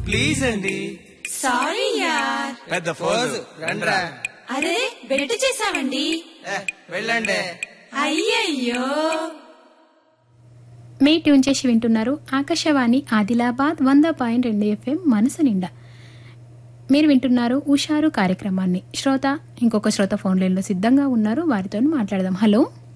Please అండి. Sorry యార్. పెద్ద ఫోజు రండ్రా. అరే బెట్ చేసామండి. వెళ్ళండి. అయ్యయ్యో. మీ ట్యూన్ చేసి వింటున్నారు ఆకాశవాణి ఆదిలాబాద్ 100.2 FM మనసు నిండా. మీరు వింటున్నారు ఉషారు కార్యక్రమాన్ని. ఇంకొక శ్రోత ఫోన్ లైన్లో సిద్ధంగా ఉన్నారు, వారితో మాట్లాడదాం. హలో.